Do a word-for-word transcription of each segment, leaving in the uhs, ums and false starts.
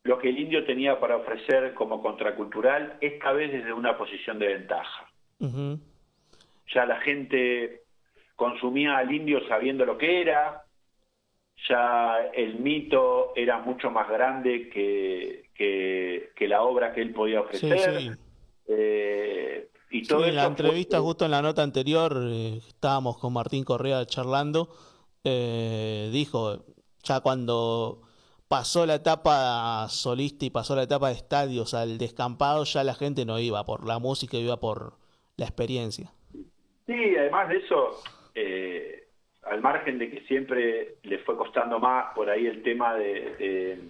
lo que el indio tenía para ofrecer como contracultural, esta vez desde una posición de ventaja. Uh-huh. Ya la gente consumía al indio sabiendo lo que era, ya el mito era mucho más grande que, que, que la obra que él podía ofrecer. Sí, sí. Eh, y Sí, todo en la eso entrevista, fue... justo en la nota anterior, eh, estábamos con Martín Correa charlando, eh, dijo, ya cuando pasó la etapa solista y pasó la etapa de estadios al descampado, ya la gente no iba por la música, iba por la experiencia. Sí, además de eso, eh, al margen de que siempre le fue costando más por ahí el tema de, de,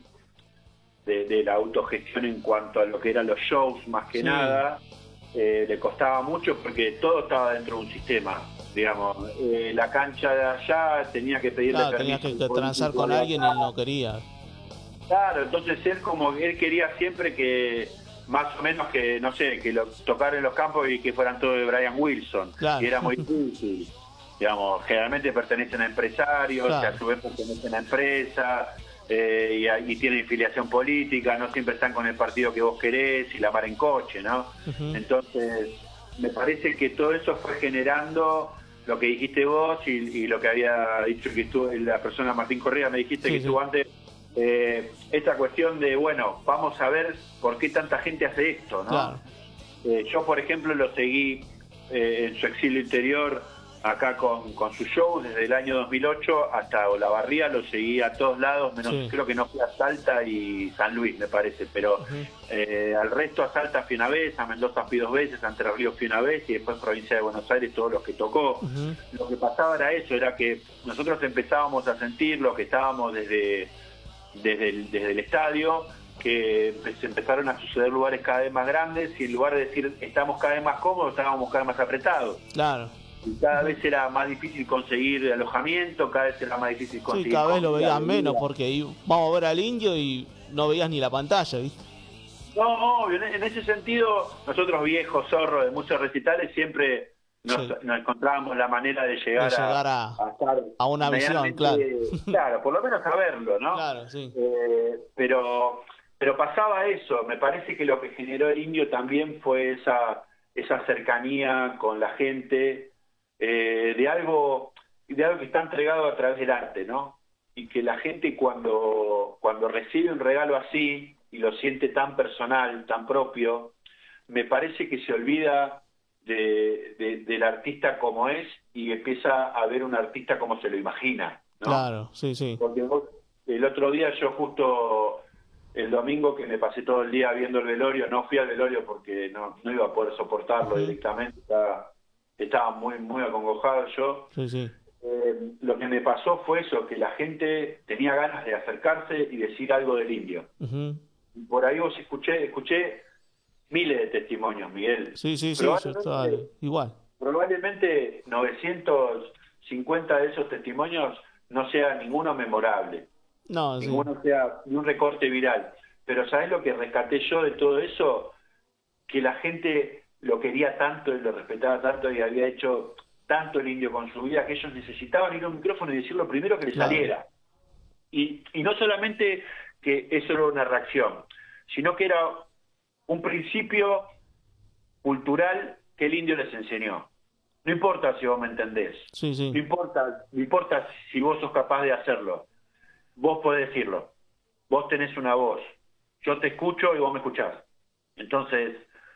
de, de la autogestión en cuanto a lo que eran los shows, más que Sí. nada, eh, le costaba mucho porque todo estaba dentro de un sistema. Digamos, eh, la cancha de allá tenía que pedirle Claro, permiso. tenías que, que al transar político con de alguien y acá. él no quería. Claro, entonces él como él quería siempre que más o menos que, no sé, que lo tocar en los campos y que fueran todos de Brian Wilson. Claro. Y era muy difícil. Digamos, generalmente pertenecen a empresarios, Claro. que a su vez pertenecen a empresas, eh, y, a- y tienen filiación política, no siempre están con el partido que vos querés y la mar en coche, ¿no? Uh-huh. Entonces, me parece que todo eso fue generando lo que dijiste vos y, y lo que había dicho que estuvo la persona Martín Correa, me dijiste Sí, que sí. estuvo antes. Eh, esta cuestión de, bueno, vamos a ver por qué tanta gente hace esto, ¿no? Claro. Eh, yo, por ejemplo, lo seguí eh, en su exilio interior acá con, con su show desde el año dos mil ocho hasta Olavarría, lo seguí a todos lados, menos Sí. creo que no fui a Salta y San Luis, me parece, pero Uh-huh. eh, al resto a Salta fui una vez, a Mendoza fui dos veces, a Entre Ríos fui una vez y después provincia de Buenos Aires todos los que tocó. Uh-huh. Lo que pasaba era eso, era que nosotros empezábamos a sentir lo que estábamos desde desde el, desde el estadio, que se empezaron a suceder lugares cada vez más grandes y en lugar de decir estamos cada vez más cómodos, estábamos cada vez más apretados. Claro. Y cada vez era más difícil conseguir alojamiento, cada vez era más difícil conseguir... Sí, cada vez lo comida, veías bebida. menos porque i- vamos a ver al indio y no veías ni la pantalla, ¿viste? No, obvio, en, en ese sentido, nosotros viejos zorros de muchos recitales siempre nos, Sí. nos encontrábamos la manera de llegar, De llegar a, a- a estar a una visión, medianamente- claro, por lo menos a verlo, ¿no? Claro, sí. Eh, pero, pero pasaba eso, me parece que lo que generó el indio también fue esa, esa cercanía con la gente, eh, de algo, de algo que está entregado a través del arte, ¿no? Y que la gente cuando, cuando recibe un regalo así y lo siente tan personal, tan propio, me parece que se olvida de, de- del artista como es y empieza a ver un artista como se lo imagina, ¿no? Claro, sí, sí. Porque vos, el otro día yo justo el domingo que me pasé todo el día viendo el velorio, no fui al velorio porque no, no iba a poder soportarlo Ujú. directamente, estaba, estaba muy, muy acongojado yo. Sí, sí. Eh, lo que me pasó fue eso, que la gente tenía ganas de acercarse y decir algo del indio. Ujú. Y por ahí vos escuché, escuché miles de testimonios, Miguel. Sí, sí, sí, yo estaba Probablemente, igual. probablemente novecientos cincuenta de esos testimonios no sea ninguno memorable. No, sí. Ninguno sea ni un recorte viral. Pero ¿sabés lo que rescaté yo de todo eso? Que la gente lo quería tanto y lo respetaba tanto y había hecho tanto el indio con su vida que ellos necesitaban ir a un micrófono y decir lo primero que les Claro. saliera. Y, y no solamente que eso era una reacción, sino que era un principio cultural que el indio les enseñó. No importa si vos me entendés, Sí, sí. no importa, no importa si vos sos capaz de hacerlo. Vos podés decirlo, vos tenés una voz, yo te escucho y vos me escuchás. Entonces,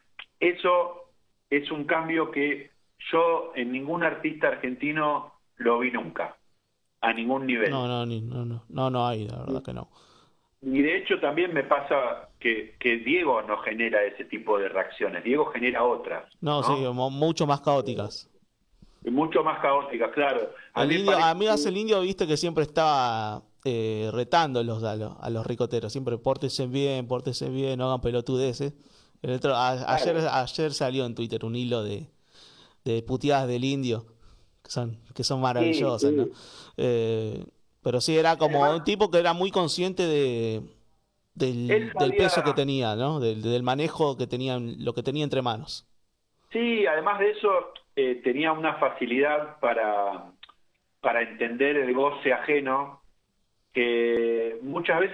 eso es un cambio que yo en ningún artista argentino lo vi nunca, a ningún nivel. No, no, ni- no, no, no, no hay, la verdad que no. Y de hecho también me pasa que, que Diego no genera ese tipo de reacciones, Diego genera otras. No, ¿no? sí, mo- mucho más caóticas. Y mucho más caóticas, claro. A El mí me indio, parece a mí que- hace el indio, viste que siempre estaba eh, retándolos a los, a los ricoteros, siempre pórtense bien, pórtense bien, no hagan pelotudeces. El otro, a- ayer, ayer salió en Twitter un hilo de, de puteadas del indio, que son, que son maravillosas, sí. ¿no? Eh, pero sí, era como Además, un tipo que era muy consciente de, él del, del sabía- peso que tenía, ¿no? Del, del manejo que tenía, lo que tenía entre manos. Sí, además de eso, eh, tenía una facilidad para, para entender el goce ajeno que muchas veces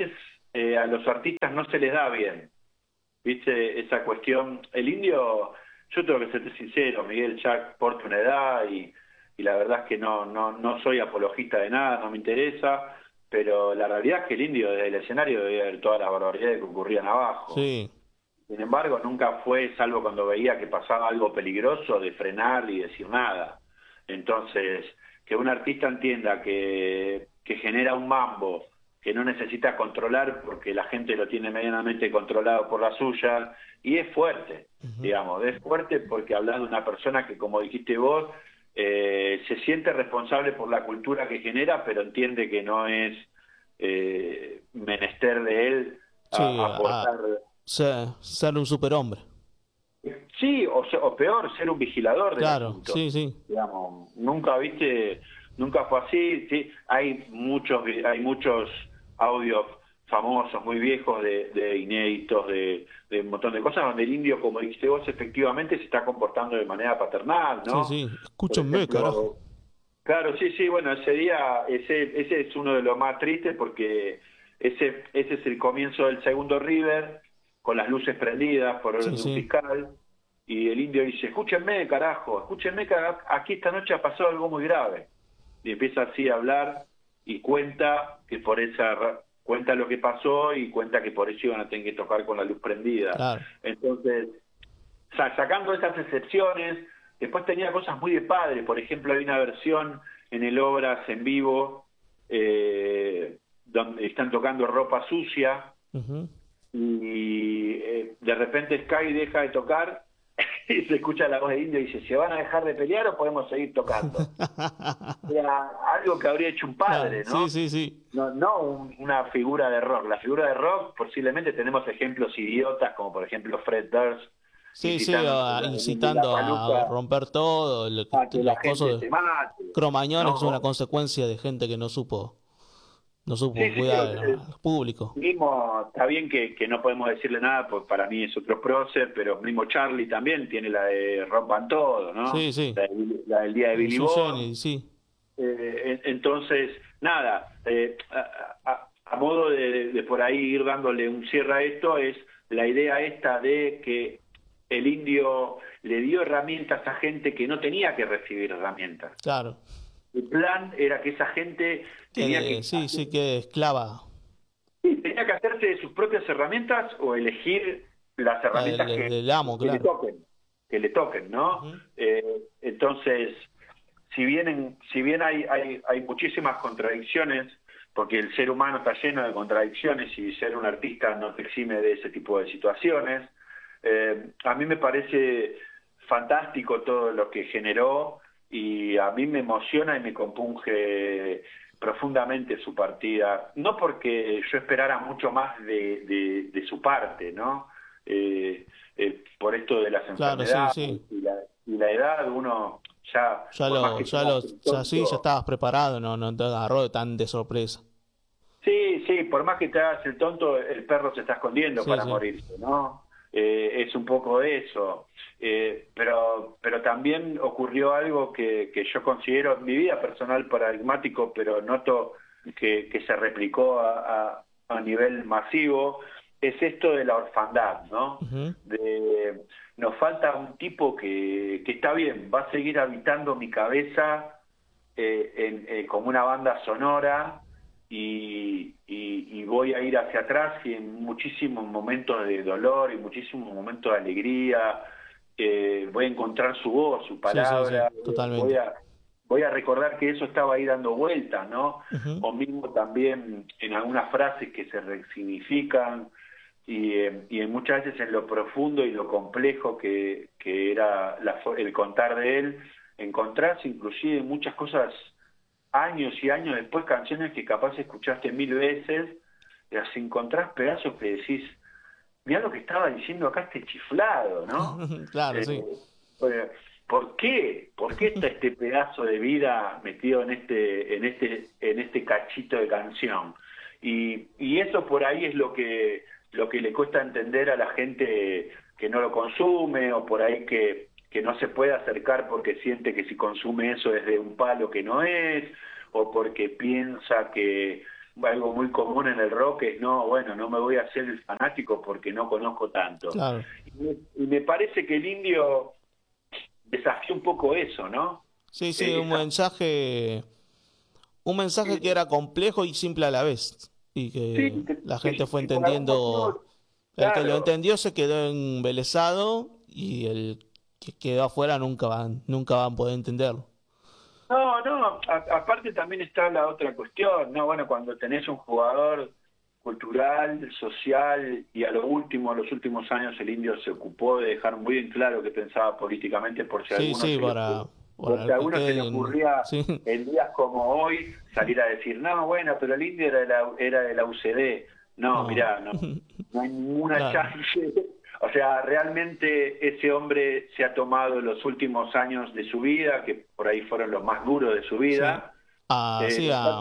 eh, a los artistas no se les da bien, ¿viste? Esa cuestión, el indio, yo tengo que ser sincero, Miguel, ya porta una edad y, y la verdad es que no, no, no soy apologista de nada, no me interesa, pero la realidad es que el indio desde el escenario debía ver todas las barbaridades que ocurrían abajo. Sí, Sin embargo, nunca fue, salvo cuando veía que pasaba algo peligroso, de frenar y decir nada. Entonces, que un artista entienda que, que genera un mambo que no necesita controlar porque la gente lo tiene medianamente controlado por la suya, y es fuerte, ujú, digamos, es fuerte porque hablas de una persona que, como dijiste vos, eh, se siente responsable por la cultura que genera, pero entiende que no es eh, menester de él sí, a- a, aportar. ser, ser un superhombre. Sí, o, se- o peor, ser un vigilador del Claro, asunto. sí, sí, Digamos, nunca viste, nunca fue así. Sí, hay muchos, vi- hay muchos audios famosos, muy viejos, de, de inéditos, de, de un montón de cosas, donde el indio, como dijiste vos, efectivamente se está comportando de manera paternal, sí, ¿no? sí, Por escúchenme, carajo. ejemplo, claro, sí, sí, bueno, ese día, ese, ese es uno de los más tristes porque ese, ese es el comienzo del segundo River, con las luces prendidas por orden Sí, de un sí, fiscal, y el indio dice, escúchenme, carajo, escúchenme que aquí esta noche ha pasado algo muy grave. Y empieza así a hablar y cuenta que por esa ra- cuenta lo que pasó y cuenta que por eso iban a tener que tocar con la luz prendida. claro. Entonces, sa- sacando esas excepciones, después tenía cosas muy de padre. Por ejemplo, hay una versión en el Obras en vivo eh, donde están tocando Ropa Sucia Ujú. y eh, de repente Sky deja de tocar y se escucha la voz de Indio y dice, ¿se van a dejar de pelear o podemos seguir tocando? Era algo que habría hecho un Claro, padre, sí, ¿no? sí, sí. No, no un- una figura de rock. La figura de rock, posiblemente tenemos ejemplos idiotas, como por ejemplo Fred Durst, Sí, sí, incitando a- en la incitando a paluca romper todo, lo que- a que la los gente cosos se mate, cromañones, que es una ¿no? consecuencia de gente que no supo, no Sí, supo sí, cuidar al eh, al público. mismo, está bien que, que no podemos decirle nada, porque para mí es otro prócer, pero mismo Charlie también tiene la de Rompan Todo, Sí, ¿no? sí. La, de Billy- la del día de Eh, Billy Su Bond. Jenny, sí. Eh, en- entonces, nada, eh, a, a- a modo de, de por ahí ir dándole un cierre a esto, es la idea esta de que el indio le dio herramientas a gente que no tenía que recibir herramientas. Claro. El plan era que esa gente tenía Que, que sí, sí, que esclava. sí, tenía que hacerse de sus propias herramientas o elegir las La del, herramientas del- que, del amo, que le claro. toquen, que le toquen, ¿no? Ujú. Eh, entonces, si bien, en- si bien hay, hay, hay muchísimas contradicciones, porque el ser humano está lleno de contradicciones y ser un artista no te exime de ese tipo de situaciones, eh, a mí me parece fantástico todo lo que generó y a mí me emociona y me compunge profundamente su partida, no porque yo esperara mucho más de, de, de su parte, ¿no? Eh, eh, por esto de las Claro, sí, enfermedades sí. y la, y la edad, uno ya, Ya por más lo, que ya sea lo, ya sí, ya tonto, estabas preparado, no, no te agarró de tan de sorpresa. sí, sí, por más que te hagas el tonto, el perro se está escondiendo Sí, para sí. morirse, ¿no? Eh, es un poco eso. Eh, pero, pero también ocurrió algo que, que yo considero en mi vida personal paradigmático, pero noto que, que se replicó a, a, a nivel masivo, es esto de la orfandad, ¿no? Ujú. De, nos falta un tipo que, que está bien, va a seguir habitando mi cabeza eh, en, eh, como una banda sonora y, y, y voy a ir hacia atrás y en muchísimos momentos de dolor y muchísimos momentos de alegría eh, voy a encontrar su voz, su Sí, sí, palabra, sí, voy totalmente. a voy a recordar que eso estaba ahí dando vueltas, ¿no? Ujú. O mismo también en algunas frases que se resignifican y, eh, y en muchas veces en lo profundo y lo complejo que, que era la, el contar de él, encontrás inclusive muchas cosas años y años después, canciones que capaz escuchaste mil veces, las encontrás pedazos que decís, mirá lo que estaba diciendo acá este chiflado, ¿no? Claro, Eh, sí. eh, ¿Por qué? ¿Por qué está este pedazo de vida metido en este, en este, en este cachito de canción? Y, y eso por ahí es lo que, lo que le cuesta entender a la gente que no lo consume, o por ahí que, que no se puede acercar porque siente que si consume eso es de un palo que no es, o porque piensa que algo muy común en el rock es, no, bueno, no me voy a hacer el fanático porque no conozco tanto. Claro. Y me, y me parece que el Indio desafió un poco eso, ¿no? Sí, sí, Eh, un mensaje, un mensaje sí, que era complejo y simple a la vez. Y sí, que que, la que- gente fue que por algún entendiendo. motivo, El que lo claro. entendió se quedó embelesado y el que quedó afuera nunca van, nunca van a poder entenderlo. No, no, a- aparte también está la otra cuestión, ¿no? Bueno, cuando tenés un jugador cultural, social, y a lo último, los últimos años el Indio se ocupó de dejar muy en claro que pensaba políticamente por si a Sí, alguno sí, se le ocurría, para, por si para a que alguno se le queden. ocurría Sí, en días como hoy salir a decir, no, bueno, pero el Indio era de la, era de la U C D. No, no. mirá, no, no hay ninguna Claro. chance. O sea, realmente ese hombre se ha tomado los últimos años de su vida, que por ahí fueron los más duros de su Sí. vida, A, eh, sí, dejar- a,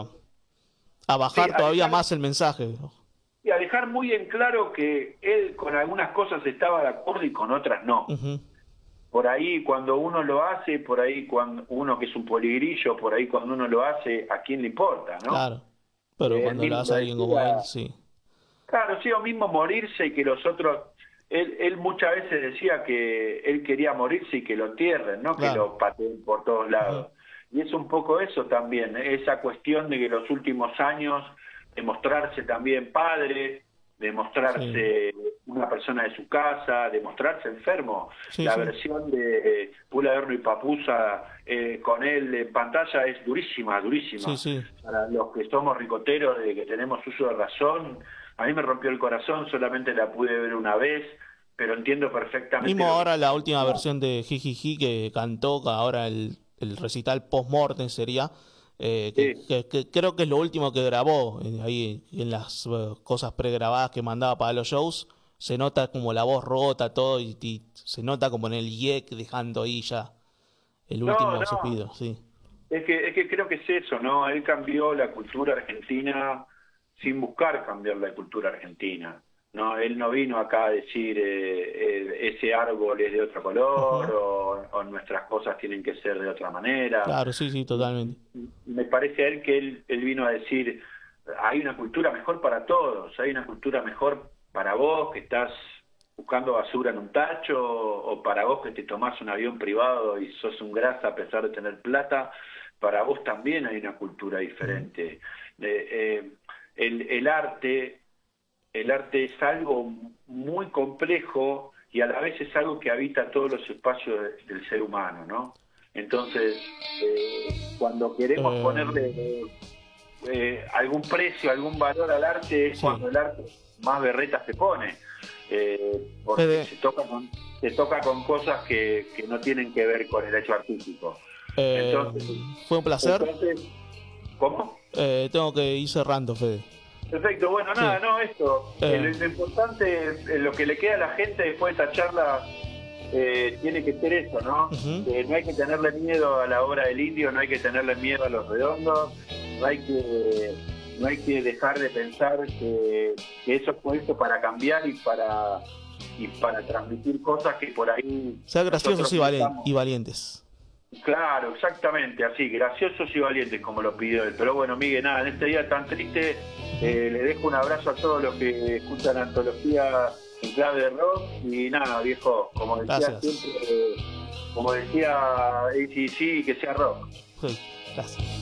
a sí, bajar a todavía dejar, más el mensaje. y a dejar muy en claro que él con algunas cosas estaba de acuerdo y con otras no. Ujú. Por ahí cuando uno lo hace, por ahí cuando uno que es un poligrillo, por ahí cuando uno lo hace, ¿a quién le importa, no? Claro. Pero Eh, él cuando lo mismo hace lo alguien como él, decía. sí. Claro, sí, o mismo morirse y que los otros... Él, él muchas veces decía que él quería morirse y que lo entierren, no que Claro. lo pateen por todos Ujú. lados. Y es un poco eso también, esa cuestión de que los últimos años, de mostrarse también padre, de Sí, mostrarse una persona de su casa, de mostrarse enfermo. sí, La sí. versión de eh, Pula Horno y Papusa eh, con él en pantalla es durísima, Sí, durísima. sí. Para los que somos ricoteros, de que tenemos uso de razón, a mí me rompió el corazón, solamente la pude ver una vez, pero entiendo perfectamente Mismo lo que ahora la última significa. versión de Jijiji que cantó, que ahora el, el recital post-mortem sería, eh, que, Sí. que- que creo que es lo último que grabó, eh, ahí en las eh, cosas pregrabadas que mandaba para los shows, se nota como la voz rota, todo, y, y se nota como en el yek dejando ahí ya el No, último no, suspiro, sí. es que, es que creo que es eso, ¿no? Él cambió la cultura argentina sin buscar cambiar la cultura argentina. No, él no vino acá a decir eh, eh, ese árbol es de otro color Ujú. o, o nuestras cosas tienen que ser de otra manera. Claro, sí, sí, totalmente. Me parece a él que él, él vino a decir, hay una cultura mejor para todos, hay una cultura mejor para vos que estás buscando basura en un tacho, o para vos que te tomás un avión privado y sos un grasa a pesar de tener plata, para vos también hay una cultura Ujú. diferente. Eh, eh, el, el arte, el arte es algo muy complejo y a la vez es algo que habita todos los espacios de- del ser humano, ¿no? Entonces, eh, cuando queremos ponerle Em, eh, algún precio, algún valor al arte, es sí. cuando el arte más berreta se pone, eh, porque Fede, se toca con, se toca con cosas que, que no tienen que ver con el hecho artístico. Entonces, em, fue un placer. entonces, ¿cómo? Eh, tengo que ir cerrando, Fede. Perfecto, bueno, nada, Sí. no, esto, eh, lo, Eh, lo importante, eh, lo que le queda a la gente después de esta charla, eh, tiene que ser eso, ¿no? ujú. Que no hay que tenerle miedo a la obra del Indio, no hay que tenerle miedo a los redondos, no hay que, no hay que dejar de pensar que, que eso fue hecho para cambiar y para, y para transmitir cosas que por ahí Ser graciosos nosotros y, valen- pensamos. y valientes. Claro, exactamente, así, graciosos y valientes como lo pidió él. Pero bueno, Miguel, nada, en este día tan triste, Ujú. eh, le dejo un abrazo a todos los que escuchan Antología en clave de rock. Y nada, viejo, como decía Gracias. siempre, eh, como decía A C D C, que sea rock. Sí, gracias.